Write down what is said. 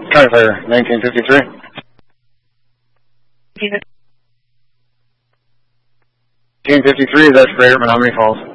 County Fire, 1953. 1953, that's Greater Menominee Falls.